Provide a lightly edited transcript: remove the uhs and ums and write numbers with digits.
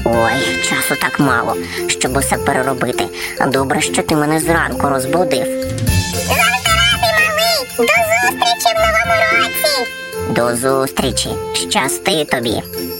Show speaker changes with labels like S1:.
S1: Ой, часу так мало, щоб усе переробити. Добре, що ти мене зранку розбудив.
S2: Завжди радий, малий! До зустрічі в новому році!
S1: До зустрічі. Щасти тобі.